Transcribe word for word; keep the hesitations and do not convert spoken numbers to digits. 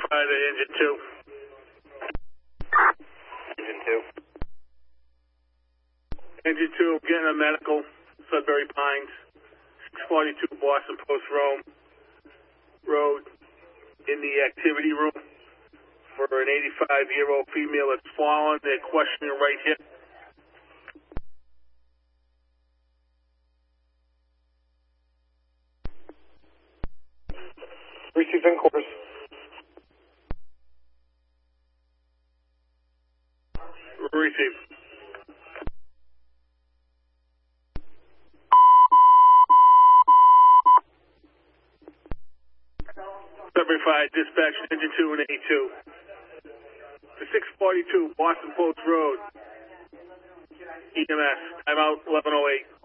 five to engine two. Engine two. Engine two, getting a medical, Sudbury Pines, six forty-two Boston Post Rome Road, in the activity room for an eighty-five-year-old female that's fallen. They're questioning right hip. Received in course. Receive. Sudbury Fire Dispatch, Engine two and A two. The six forty-two Boston Post Road, E M S, timeout eleven oh eight.